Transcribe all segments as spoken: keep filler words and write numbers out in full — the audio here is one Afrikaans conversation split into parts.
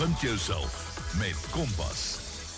Vind jouself met Kompas.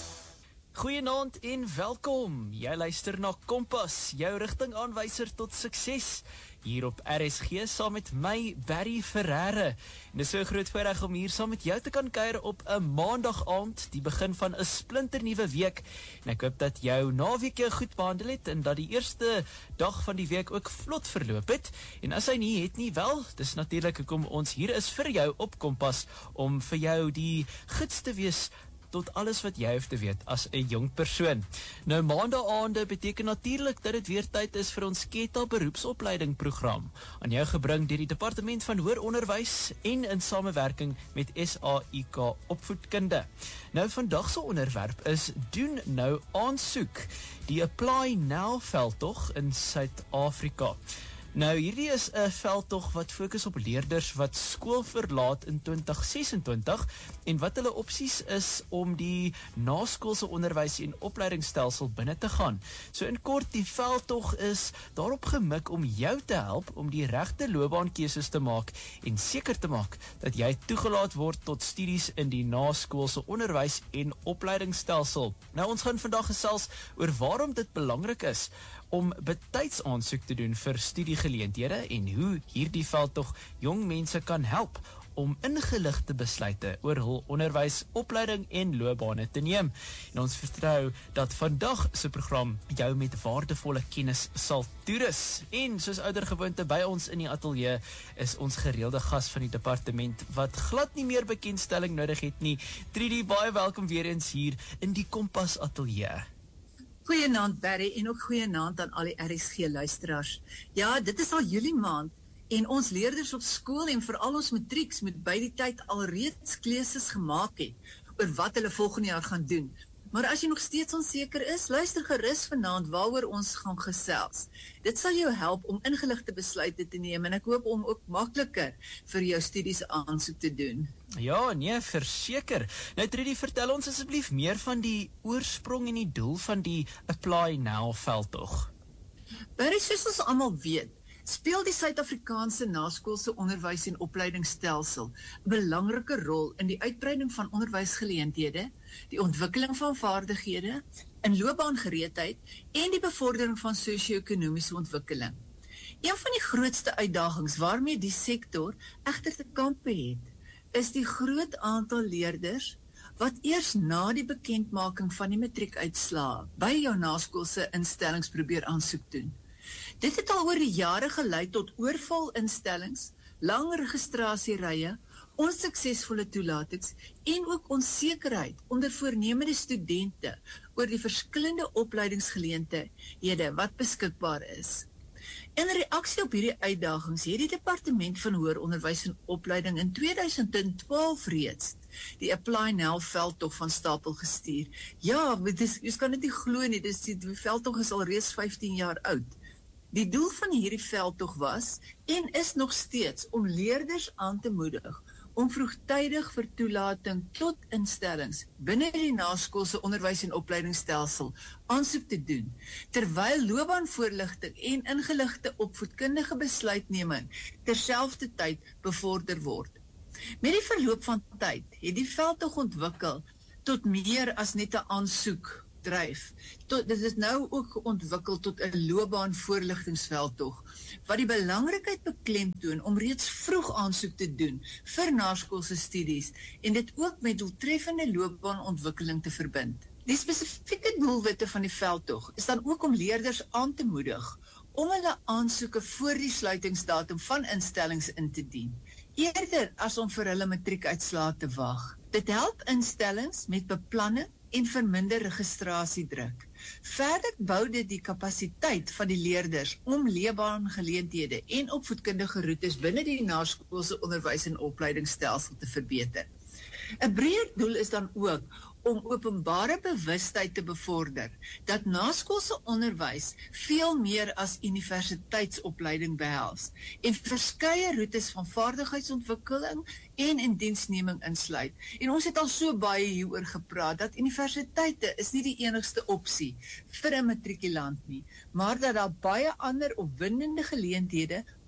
Goeienaand en welkom. Jy luister na Kompas, jou rigtingaanwyser tot sukses. Hier op R S G saam met my, Barry Ferreira. En dit is so 'n groot voorreg om hier saam met jou te kan kuier op 'n maandag aand, die begin van 'n splinternuwe week. En ek hoop dat jou naweek jou goed behandel het en dat die eerste dag van die week ook vlot verloop het. En as hy nie het nie, wel, dis natuurlik hoekom ons hier is vir jou op Kompas om vir jou die gids te wees tot alles wat jy hoef te weet as 'n jong persoon. Nou, maandagaande beteken natuurlik dat dit weer tyd is vir ons Keta beroepsopleiding program, aan jou gebring deur die Departement van Hoër Onderwys en in samewerking met S A I K Opvoedkunde. Nou, vandag se onderwerp is doen nou aansoek, die Apply Now veldtog in Suid-Afrika. Nou, hierdie is 'n veldtog wat fokus op leerders wat skool verlaat in twintig sesentwintig en wat hulle opsies is om die naskoolse onderwys en opleidingsstelsel binne te gaan. So in kort, die veldtog is daarop gemik om jou te help om die regte loopbaankeuses te maak en seker te maak dat jy toegelaat word tot studies in die naskoolse onderwys en opleidingsstelsel. Nou, ons gaan vandag gesels oor waarom dit belangrik is om betyds aansoek te doen vir studiegeleenthede en hoe hierdie veldtog jong mense kan help om ingeligte besluite oor hul onderwys, opleiding en loopbane te neem. En ons vertrou dat vandag se program jou met waardevolle kennis sal toerus. En soos oudergewoonte by ons in die ateljee is ons gereelde gas van die departement wat glad nie meer bekendstelling nodig het nie. Trudy, baie welkom weer eens hier in die Kompas ateljee. Goeienaand Barry en ook goeienaand aan al die R S G luisteraars. Ja, dit is al Julie maand en ons leerders op skool en veral ons matrieks moet by die tyd alreeds kleuses gemaak het oor wat hulle volgende jaar gaan doen. Maar as jy nog steeds onseker is, luister gerus vanaand waaroor ons gaan gesels. Dit sal jou help om ingeligte besluite te neem en ek hoop om ook makliker vir jou studies aansoek te doen. Ja, nee, verseker. Nou Trudy, vertel ons asseblief meer van die oorsprong en die doel van die Apply Now veldtog. Barry, soos ons almal weet, speel die Suid-Afrikaanse naskoolse onderwys en opleidingsstelsel 'n belangrike rol in die uitbreiding van onderwysgeleenthede, die ontwikkeling van vaardighede, in loopbaangereedheid en die bevordering van sosio-ekonomiese ontwikkeling. Een van die grootste uitdagings waarmee die sektor egter te kampe het, is die groot aantal leerders wat eers na die bekendmaking van die matriekuitslae by jou naskoolse instellings probeer aansoek doen. Dit het al oor die jare gelei tot oorvol instellings, lang registrasierye, onsuksesvolle toelatings en ook onsekerheid onder voornemende studente oor die verskillende opleidingsgeleenthede wat beskikbaar is. In reaksie op hierdie uitdagings het die Departement van Hoër Onderwys en Opleiding in tweeduisend twaalf reeds die Apply Now veldtog van stapel gestuur. Ja, dit is, jy kan dit nie glo nie, dis, die veldtog is al reeds vyftien jaar oud. Die doel van hierdie veldtog was en is nog steeds om leerders aan te moedig om vroegtydig vir toelating tot instellings binne die naskoolse onderwys en opleidingsstelsel aansoek te doen, terwyl loopbaanvoorligting en ingeligte opvoedkundige besluitneming terselfdertyd bevorder word. Met die verloop van tyd het die veldtog ontwikkel tot meer as net 'n aansoek dryf. Tot, dit is nou ook ontwikkel tot 'n loopbaanvoorligtingsveldtog, wat die belangrikheid beklemtoon om reeds vroeg aansoek te doen vir naskoolse studies en dit ook met doeltreffende loopbaanontwikkeling te verbind. Die spesifieke doelwitte van die veldtog is dan ook om leerders aan te moedig om hulle aansoeke voor die sluitingsdatum van instellings in te dien, eerder as om vir hulle matriekuitslae te wag. Dit help instellings met beplanning en verminder registrasiedruk. Verder bou dit die kapasiteit van die leerders om loopbaangeleenthede en opvoedkundige roetes binne die naskoolse onderwys en opleidingsstelsel te verbeter. 'n Breër doel is dan ook om openbare bewustheid te bevorder dat naskoolse onderwys veel meer as universiteitsopleiding behels en verskeie roetes van vaardigheidsontwikkeling en indiensneming insluit. En ons het al so baie hieroor gepraat dat universiteite is nie die enigste opsie vir 'n matrikulant nie, maar dat daar baie ander opwindende geleenthede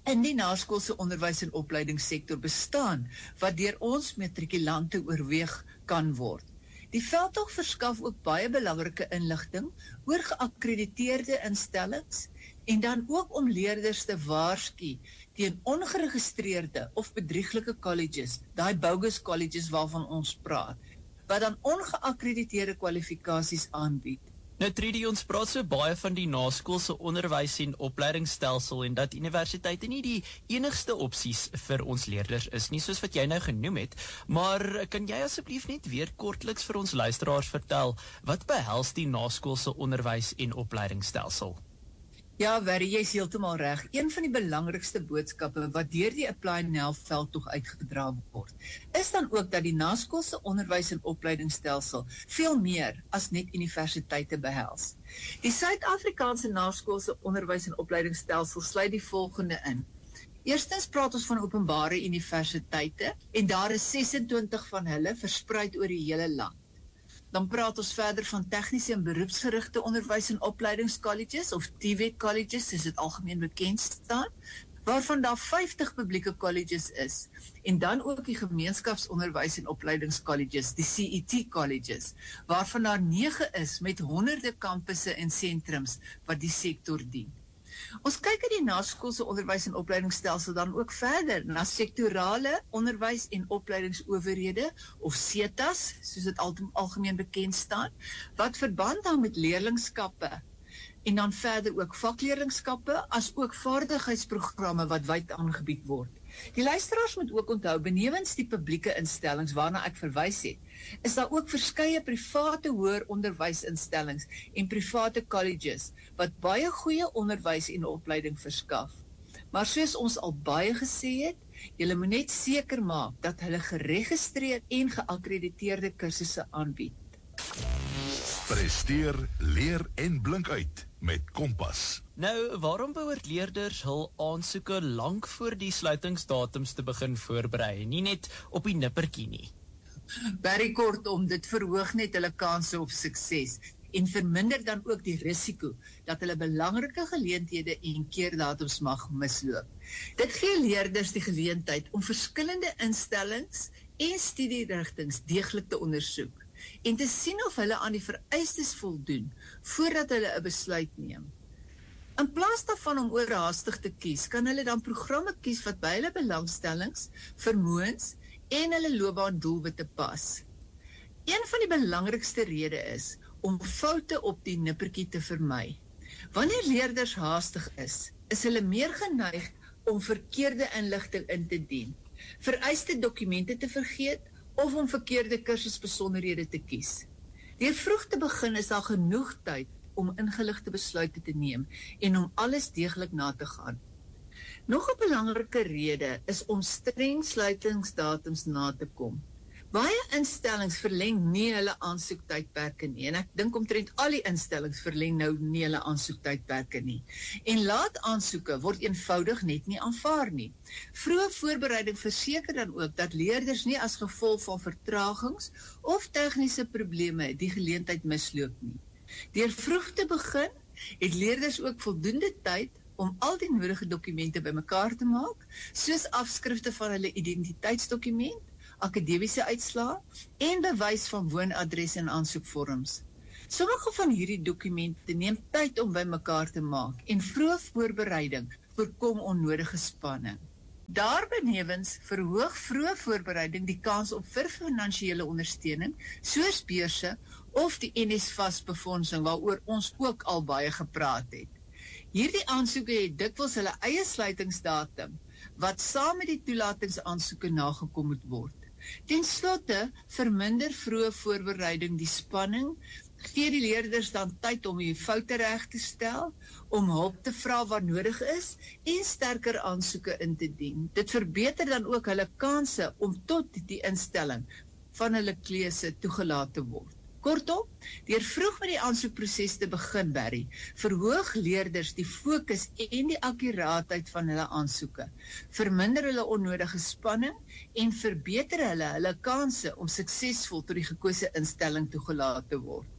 in die naskoolse onderwys en opleidingssektor bestaan, wat deur ons matrikulante oorweeg kan word. Die veldtog verskaf ook baie belangrike inligting oor geakkrediteerde instellings en dan ook om leerders te waarsku teen ongeregistreerde of bedrieglike colleges, daai bogus colleges waarvan ons praat, wat dan ongeakkrediteerde kwalifikasies aanbied. Nou Trudy, ons praat so baie van die naskoolse onderwys en opleidingsstelsel en dat universiteite nie die enigste opsies vir ons leerders is nie, soos wat jy nou genoem het, maar kan jy asseblief net weer kortliks vir ons luisteraars vertel, wat behels die naskoolse onderwys en opleidingsstelsel? Ja, Barry, jy is heeltemal reg. Een van die belangrikste boodskappe wat deur die Apply Now veldtog uitgedra word, is dan ook dat die naskoolse onderwys en opleidingsstelsel veel meer as net universiteite behels. Die Suid-Afrikaanse naskoolse onderwys en opleidingsstelsel sluit die volgende in. Eerstens praat ons van openbare universiteite en daar is ses en twintig van hulle verspreid oor die hele land. Dan praat ons verder van tegniese en beroepsgerigte onderwys en opleidingscolleges of T V E T colleges, soos dit algemeen bekend staan, waarvan daar vyftig publieke colleges is, en dan ook die gemeenskapsonderwys en opleidingscolleges, die C E T colleges, waarvan daar nege is met honderde kampusse en sentrums wat die sektor dien. Ons kyk in die naskoolse onderwys en opleidingsstelsel dan ook verder na sektorale onderwys en opleidingsowerhede of SETA's, soos dit al, algemeen bekend staan, wat verband hou met leerlingskappe en dan verder ook vakleerlingskappe as ook vaardigheidsprogramme wat wyd aangebied word. Die luisteraars moet ook onthou, benewens die publieke instellings waarna ek verwys het, is daar ook verskeie private hoër onderwysinstellings en private colleges wat baie goeie onderwys en opleiding verskaf. Maar soos ons al baie gesê het, julle moet net seker maak dat hulle geregistreer en geakkrediteerde kursusse aanbied. Presteer, leer en blink uit met Kompas. Nou, waarom behoort leerders hul aansoeke lank voor die sluitingsdatums te begin voorberei, nie net op die nippertjie nie? Baie kortom, dit verhoog net hulle kanse op sukses en verminder dan ook die risiko dat hulle belangrike geleenthede en keerdatums mag misloop. Dit gee leerders die geleentheid om verskillende instellings en studierigtings deeglik te ondersoek en te sien of hulle aan die vereistes voldoen voordat hulle 'n besluit neem. In plaas daarvan om oorhaastig te kies, kan hulle dan programme kies wat by hulle belangstellings, vermoëns en hulle loopbaandoelwitte pas. Een van die belangrikste redes is om foute op die nippertjie te vermy. Wanneer leerders haastig is, is hulle meer geneig om verkeerde inligting in te dien, vereiste dokumente te vergeet of om verkeerde kursusbesonderhede te kies. Deur vroeg te begin is daar genoeg tyd om ingeligte besluite te neem en om alles deeglik na te gaan. Nog 'n belangrike rede is om streng sluitingsdatums na te kom. Baie instellings verleng nie hulle aansoektydperke nie, en ek dink omtrent al die instellings verleng nou nie hulle aansoektydperke nie. En laat aansoeke word eenvoudig net nie aanvaar nie. Vroeë voorbereiding verseker dan ook dat leerders nie as gevolg van vertragings of tegniese probleme die geleentheid misloop nie. Deur vroeg te begin, het leerders ook voldoende tyd om al die nodige dokumente bymekaar te maak, soos afskrifte van hulle identiteitsdokument, akademiese uitslae en bewys van woonadres en aansoekvorms. Sommige van hierdie dokumente neem tyd om bymekaar te maak en vroeë voorbereiding voorkom onnodige spanning. Daarbenewens verhoog vroeë voorbereiding die kans op vir finansiële ondersteuning, soos beurse of die N S F A S befondsing waaroor ons ook al baie gepraat het. Hierdie aansoeke het dikwels hulle eie sluitingsdatum, wat saam met die toelatingsaansoeke nagekom moet word. Ten slotte verminder vroeë voorbereiding die spanning, gee die leerders dan tyd om die foute reg te stel, om hulp te vra waar nodig is en sterker aansoeke in te dien. Dit verbeter dan ook hulle kanse om tot die instelling van hulle keuse toegelaat te word. Kortom, deur vroeg met die aansoekproses te begin, Barry, verhoog leerders die fokus en die akkuraatheid van hulle aansoeke, verminder hulle onnodige spanning en verbeter hulle hulle kanse om suksesvol tot die gekose instelling toegelaat te word.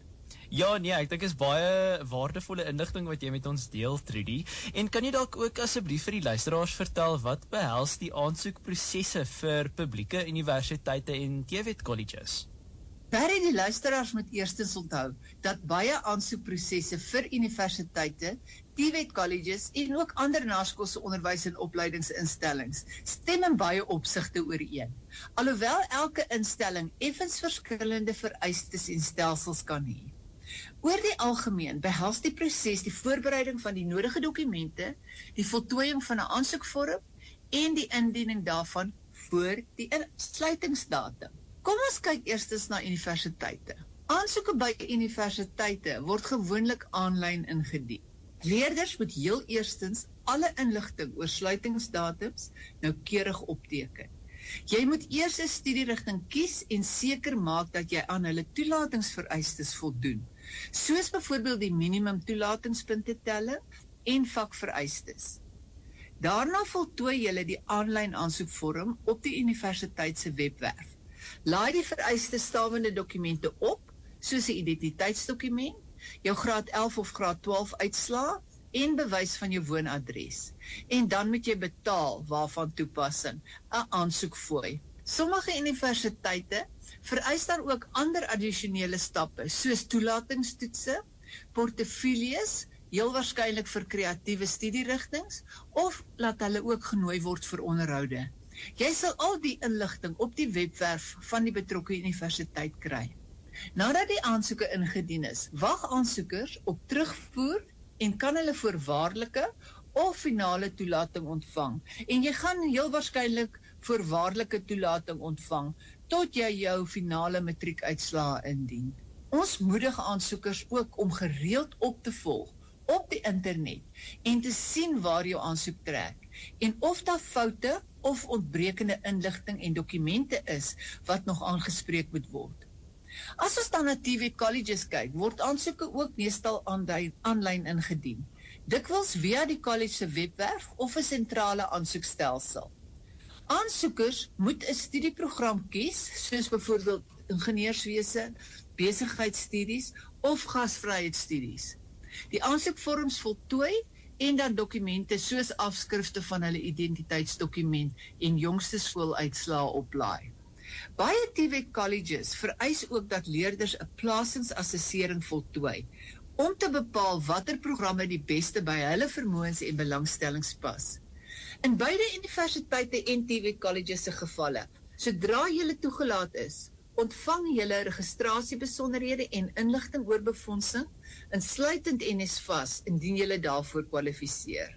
Ja, nee, ek dink is baie waardevolle inligting wat jy met ons deel, Trudy. En kan jy dalk ook asseblief vir die luisteraars vertel wat behels die aansoekprosesse vir publieke universiteite en T V E T colleges? Barry, die luisteraars moet eerstens onthou dat baie aansoekprosesse vir universiteite, T V E T colleges en ook ander naskoolse onderwys en opleidingsinstellings stem in baie opsigte ooreen. Alhoewel elke instelling effens verskillende vereistes en stelsels kan hê. Oor die algemeen behels die proses die voorbereiding van die nodige dokumente, die voltooiing van 'n aansoekvorm en die indiening daarvan voor die insluitingsdatum. Kom ons kyk eerstens na universiteite. Aansoeke by universiteite word gewoonlik aanlyn ingedien. Leerders moet heel eerstens alle inligting oor sluitingsdatums noukeurig opteken. Jy moet eers 'n studierigting kies en seker maak dat jy aan hulle toelatingsvereistes voldoen, soos byvoorbeeld die minimum toelatingspunte telling en vakvereistes. Daarna voltooi jy die aanlyn aansoekvorm op die universiteit se webwerf. Laai die vereiste stawende dokumente op, soos 'n identiteitsdokument, jou graad elf of graad twaalf uitslaa en bewys van jou woonadres. En dan moet jy betaal waarvan toepassing 'n aansoekfooi. Sommige universiteite vereis dan ook ander addisionele stappe, soos toelatingstoetse, portefeuilles, heel waarskynlik vir kreatiewe studierigtings, of laat hulle ook genooi word vir onderhoude. Jy sal al die inligting op die webwerf van die betrokke universiteit kry. Nadat die aansoeke ingedien is, wag aansoekers op terugvoer en kan hulle voorwaardelike of finale toelating ontvang. En jy gaan heel waarskynlik voorwaardelike toelating ontvang tot jy jou finale matriekuitslae indien. Ons moedig aansoekers ook om gereeld op te volg op die internet en te sien waar jou aansoek trek en of daar foute of ontbrekende inligting en dokumente is wat nog aangespreek moet word. As ons dan na T V E T colleges kyk, word aansoeke ook meestal aanlyn ingedien, dikwels via die college se webwerf of 'n sentrale aansoekstelsel. Aansoekers moet 'n studieprogram kies, soos byvoorbeeld ingenieurswese, besigheidsstudies of gasvryheidsstudies. Die aansoekvorms voltooi en dan dokumente soos afskrifte van hulle identiteitsdokument en jongste skooluitslae oplaai. Baie T V E T colleges vereis ook dat leerders 'n plasingsassessering voltooi om te bepaal watter programme die beste by hulle vermoëns en belangstellings pas. In beide universiteite en T V E T colleges se gevalle, sodra jy toegelaat is, ontvang jy registrasiebesonderhede en inligting oor befondsing, insluitend N S F A S, indien jy daarvoor kwalifiseer.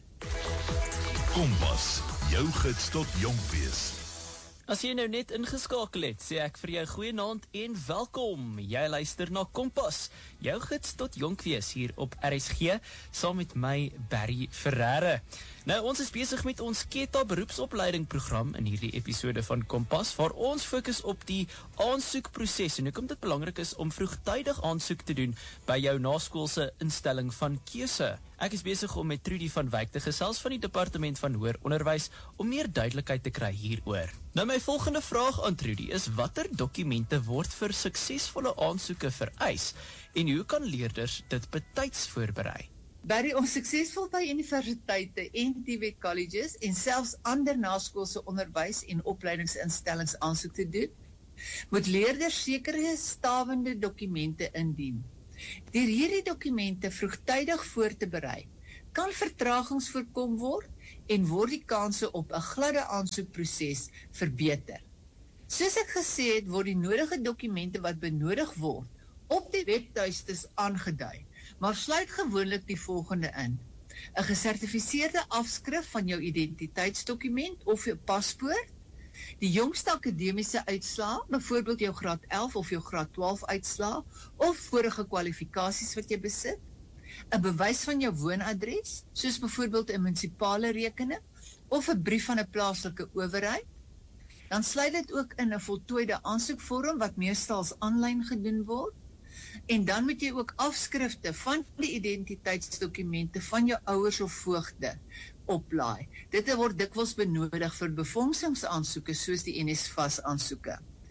Kompas, jou gids tot jonk wees. As jy nou net ingeskakel het, sê ek vir jou goeienaand en welkom. Jy luister na Kompas, jou gids tot jonk wees hier op R S G, saam met my Barry Ferreira. Nou, ons is besig met ons KETA beroepsopleiding program in hierdie episode van Kompas, waar ons fokus op die aansoekproses en hoekom dit belangrik is om vroegtydig aansoek te doen by jou naskoolse instelling van keuse. Ek is besig om met Trudy van Wyk te gesels van die Departement van Hoër Onderwys om meer duidelikheid te kry hieroor. Nou, my volgende vraag aan Trudy is: watter dokumente word vir suksesvolle aansoeke vereis en hoe kan leerders dit betyds voorberei? Barry, om suksesvol by universiteite en T V E T colleges en selfs ander naskoolse onderwys en opleidingsinstellings aansoek te doen, moet leerders sekere stawende dokumente indien. Deur hierdie dokumente vroegtydig voor te berei, kan vertragings voorkom word en word die kanse op 'n gladde aansoekproses verbeter. Soos ek gesê het, word die nodige dokumente wat benodig word op die webtuistes aangedui, maar sluit gewoonlik die volgende in: 'n gesertifiseerde afskrif van jou identiteitsdokument of jou paspoort, die jongste akademiese uitslae, byvoorbeeld jou graad elf of jou graad twaalf uitslae, of vorige kwalifikasies wat jy besit, 'n bewys van jou woonadres, soos byvoorbeeld 'n munisipale rekening, of 'n brief van 'n plaaslike owerheid. Dan sluit dit ook in 'n voltooide aansoekvorm wat meestal aanlyn gedoen word. En dan moet jy ook afskrifte van die identiteitsdokumente van jou ouers of voogde oplaai. Dit word dikwels benodig vir befondsingsaansoeke soos die N S F A S aansoeke.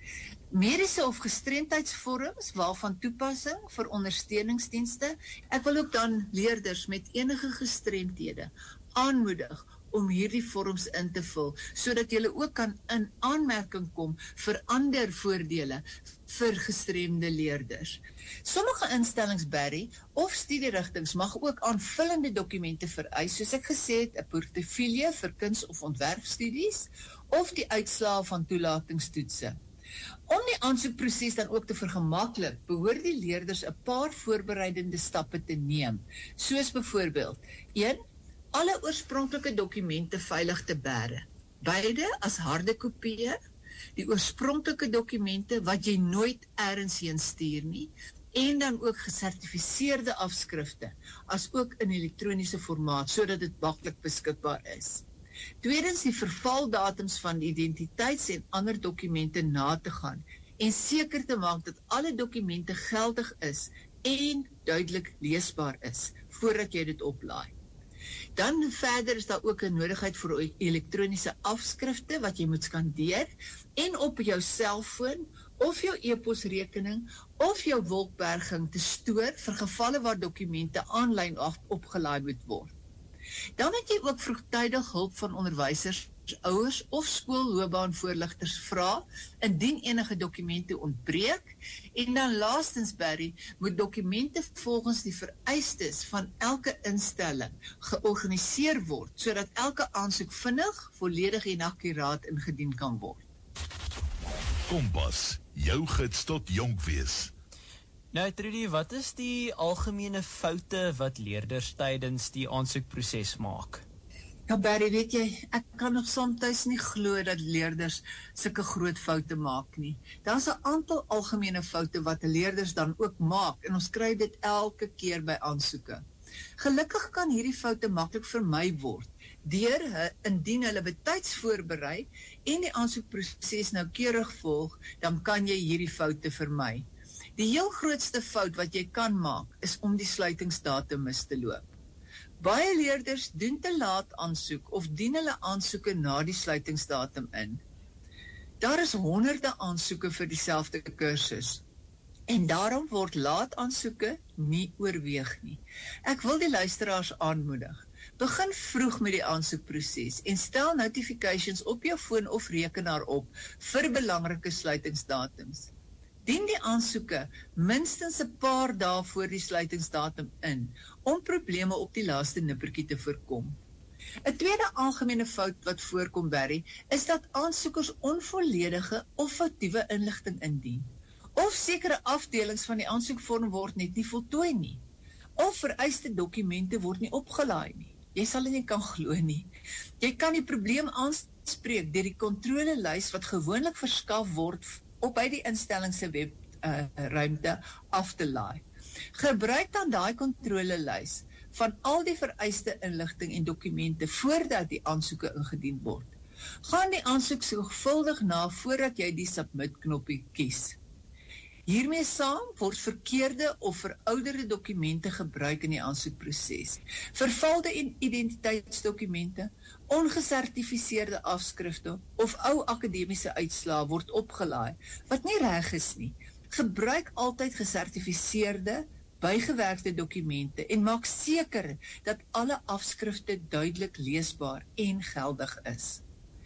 Mediese of gestremdheidsvorms waarvan toepassing vir ondersteuningsdienste. Ek wil ook dan leerders met enige gestremdhede aanmoedig om hierdie vorms in te vul, sodat julle ook kan in aanmerking kom vir ander voordele vir gestremde leerders. Sommige instellings, Barry, of studierigtings mag ook aanvullende dokumente vereis, soos ek gesê het, 'n portefeulje vir kuns- of ontwerpstudies, of die uitslae van toelatingstoetse. Om die aansoekproses dan ook te vergemaklik, behoort die leerders 'n paar voorbereidende stappe te neem, soos byvoorbeeld, een, alle oorspronklike dokumente veilig te bære. Beide as harde kopieë, die oorspronklike dokumente wat jy nooit elders heen stuur nie, en dan ook gesertifiseerde afskrifte, as ook in elektroniese formaat, sodat dit maklik beskikbaar is. Tweedens, die vervaldatums van identiteits- en ander dokumente na te gaan, en seker te maak dat alle dokumente geldig is en duidelik leesbaar is, voordat jy dit oplaai. Dan verder is daar ook 'n nodigheid vir elektroniese afskrifte wat jy moet skandeer en op jou selfoon of jou e-posrekening of jou wolkberging te stoor vir gevalle waar dokumente aanlyn opgelaai moet word. Dan het jy ook vroegtydig hulp van onderwysers, ouers of skoolloopbaanvoorligters vra indien enige dokumente ontbreek. En dan laastens, Barry, moet dokumente volgens die vereistes van elke instelling georganiseer word, sodat elke aansoek vinnig, volledig en akkuraat ingedien kan word. Kompas, jou gids tot jonk wees. Nou Trudy, wat is die algemene foute wat leerders tydens die aansoekproses maak? Ja, Barry, weet jy, ek kan nog soms nie glo dat leerders sulke groot foute maak nie. Daar's 'n aantal algemene foute wat leerders dan ook maak, en ons kry dit elke keer by aansoeke. Gelukkig kan hierdie foute maklik vermy word, deur indien hulle betyds voorberei en die aansoekproses noukeurig volg, dan kan jy hierdie foute vermy. Die heel grootste fout wat jy kan maak, is om die sluitingsdatum mis te loop. Baie leerders doen te laat aansoek of dien hulle aansoeke na die sluitingsdatum in. Daar is honderde aansoeke vir dieselfde kursus, en daarom word laat aansoeke nie oorweeg nie. Ek wil die luisteraars aanmoedig, begin vroeg met die aansoekproses en stel notifications op jou foon of rekenaar op vir belangrike sluitingsdatums. Dien die aansoeke minstens 'n paar dae voor die sluitingsdatum in, om probleme op die laaste nippertjie te voorkom. 'n Tweede algemene fout wat voorkom, Barry, is dat aansoekers onvolledige of foutiewe inligting indien. Of sekere afdelings van die aansoekvorm word net nie voltooi nie. Of vereiste dokumente word nie opgelaai nie. Jy sal dit nie kan glo nie. Jy kan die probleem aanspreek deur die kontrolelys wat gewoonlik verskaf word op by die instelling se webruimte uh, af te laai. Gebruik dan daai kontrolelys van al die vereiste inligting en dokumente voordat die aansoeke ingedien word. Gaan die aansoek sorgvuldig na voordat jy die submit knoppie kies. Hiermee saam word verkeerde of verouderde dokumente gebruik in die aansoekproses. Vervalde identiteitsdokumente, ongesertifiseerde afskrifte of ou akademiese uitslae word opgelaai, wat nie reg is nie. Gebruik altyd gesertifiseerde, bygewerkte dokumente en maak seker dat alle afskrifte duidelik leesbaar en geldig is.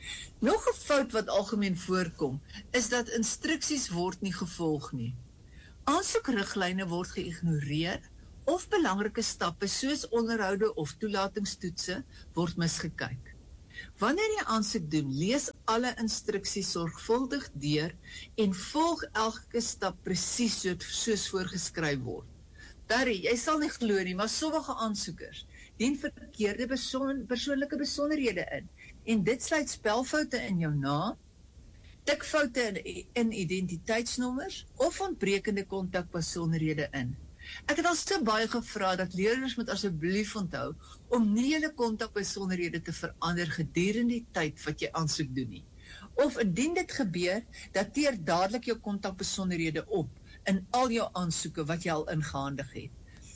Nog 'n fout wat algemeen voorkom, is dat instruksies word nie gevolg nie. Aansoekriglyne word geïgnoreer of belangrike stappe soos onderhoude of toelatingstoetse word misgekyk. Wanneer jy aansoek doen, lees alle instruksies sorgvuldig deur en volg elke stap presies soos voorgeskryf word. Barry, jy sal nie glo nie, maar sommige aansoekers dien verkeerde persoon, persoonlike besonderhede in, en dit sluit spelfoute in jou naam, tikfoute in, in identiteitsnommers of ontbrekende kontakbesonderhede in. Ek het al so baie gevra dat leerders moet asseblief onthou om nie julle kontakbesonderhede te verander gedurende die tyd wat jy aansoek doen nie. Of indien dit gebeur, dateer dadelik jou kontakbesonderhede op in al jou aansoeke wat jy al ingehandig het.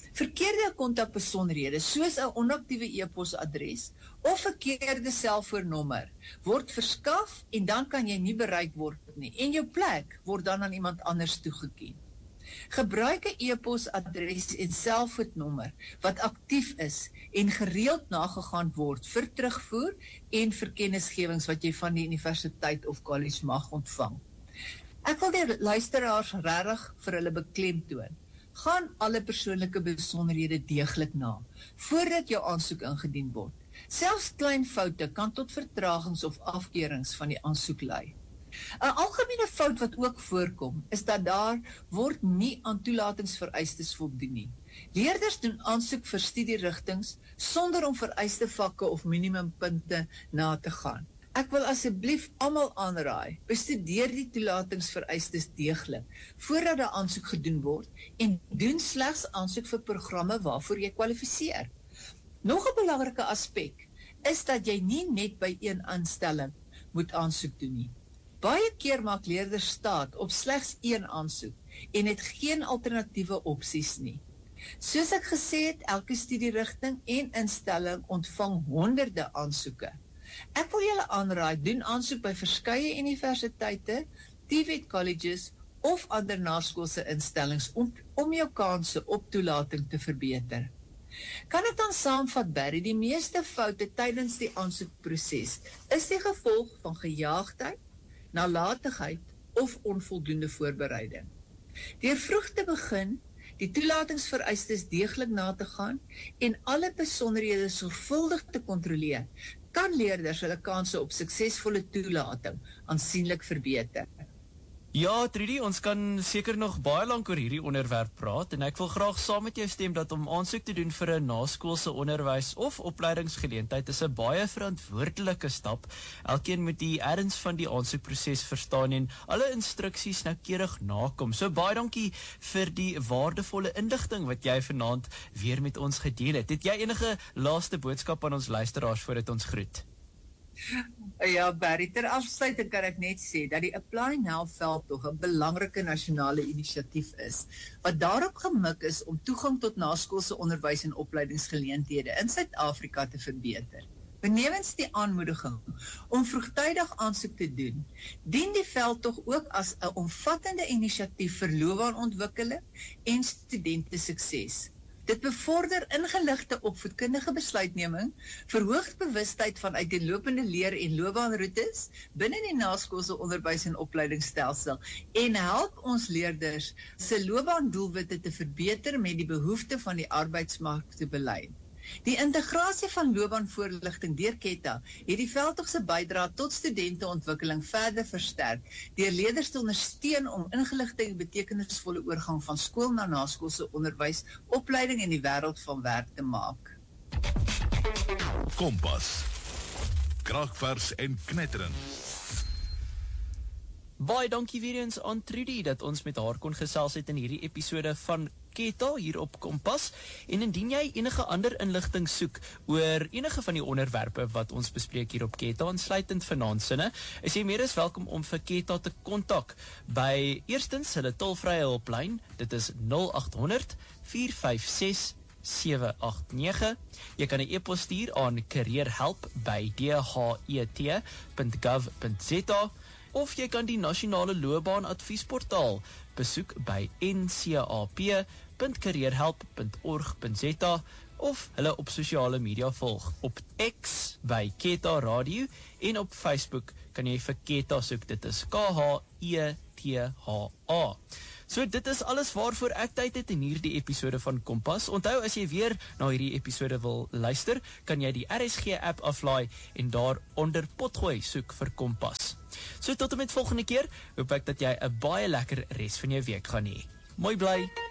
Verkeerde kontakbesonderhede soos 'n onaktiewe e-posadres of verkeerde selfoonnommer word verskaf en dan kan jy nie bereik word nie en jou plek word dan aan iemand anders toegeken. Gebruik 'n e-posadres en selfoonnommer wat aktief is en gereeld nagegaan word vir terugvoer en vir kennisgewings wat jy van die universiteit of college mag ontvang. Ek wil die luisteraars regtig vir hulle beklemtoon. Gaan alle persoonlike besonderhede deeglik na, voordat jou aansoek ingedien word. Selfs klein foute kan tot vertragings of afkeerings van die aansoek lei. 'n Algemene fout wat ook voorkom, is dat daar word nie aan toelatingsvereistes voldoen nie. Leerders doen aansoek vir studierigtings sonder om vereiste vakke of minimumpunte na te gaan. Ek wil asseblief almal aanraai, bestudeer die toelatingsvereistes deeglik voordat 'n aansoek gedoen word en doen slegs aansoek vir programme waarvoor jy kwalifiseer. Nog 'n belangrike aspek is dat jy nie net by een aanstelling moet aansoek doen nie. Baie keer maak leerders staat op slegs een aansoek en het geen alternatiewe opsies nie. Soos ek gesê het, elke studierigting en instelling ontvang honderde aansoeke. Ek wil julle aanraai, doen aansoek by verskeie universiteite, T V E T colleges of ander naskoolse instellings om, om jou kanse op toelating te verbeter. Kan ek dan saamvat, Barry, die meeste foute tydens die aansoekproses is die gevolg van gejaagdheid, nalatigheid of onvoldoende voorbereiding. Deur vroeg te begin, die toelatingsvereistes deeglik na te gaan en alle besonderhede sorgvuldig te kontroleer, kan leerders hulle kanse op suksesvolle toelating aansienlik verbeter. Ja, Trudy, ons kan seker nog baie lank oor hierdie onderwerp praat en ek wil graag saam met jou stem dat om aansoek te doen vir 'n naskoolse onderwys of opleidingsgeleentheid is 'n baie verantwoordelike stap. Elkeen moet die erns van die aansoekproses verstaan en alle instruksies noukeurig nakom. So baie dankie vir die waardevolle inligting wat jy vanaand weer met ons gedeel het. Het jy enige laaste boodskap aan ons luisteraars voordat ons groet? Ja, Barry, ter afsluiting kan ek net sê dat die Apply Now veldtog 'n belangrike nasionale inisiatief is, wat daarop gemik is om toegang tot naskoolse onderwys en opleidingsgeleenthede in Suid-Afrika te verbeter. Benewens die aanmoediging om vroegtydig aansoek te doen, dien die veldtog ook as 'n omvattende inisiatief vir loopbaanontwikkeling en studente sukses. Dit bevorder ingeligte opvoedkundige besluitneming, verhoog bewustheid van uiteenlopende leer- en loopbaanroetes binne die naskoolse onderwys en opleidingsstelsel en help ons leerders se loopbaandoelwitte te verbeter met die behoefte van die arbeidsmark te belyn. Die integrasie van loopbaanvoorligting deur Ketta het die veldtog se bydrae tot studenteontwikkeling verder versterk deur leerders te ondersteun om ingeligte en betekenisvolle oorgang van skool na naskoolse onderwys, opleiding en die wêreld van werk te maak. Kompas. Kragvers en knetterend. Baie dankie weer eens aan Trudy dat ons met haar kon gesels het in hierdie episode van Ketta hier op Kompas. En indien jy enige ander inligting soek oor enige van die onderwerpe wat ons bespreek hier op Ketta, insluitend vanaand sinne, is jy meer as welkom om vir Ketta te kontak by eerstens hulle tolvrye hulplyn. Dit is nul agt honderd, vier vyf ses, sewe agt nege. Jy kan 'n e-pos stuur aan careerhelp by d h e t punt gov punt z a of jy kan die nasionale loopbaanadviesportaal besoek by n c a p punt careerhelp punt org punt z a of hulle op sosiale media volg. Op X by Ketta Radio en op Facebook kan jy vir Ketta soek. Dit is K H E T H A. So dit is alles waarvoor ek tyd het in hierdie episode van Kompas. Onthou, as jy weer na hierdie episode wil luister, kan jy die R S G app aflaai en daar onder potgooi soek vir Kompas. So tot en met volgende keer, hoop ek dat jy 'n baie lekker res van jou week gaan hê. Mooi bly!